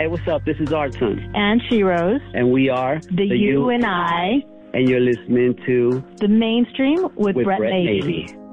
Hey, what's up? This is Artun. And She-Rose. And we are The You and I. And you're listening to The Mainstream with Brett Navy.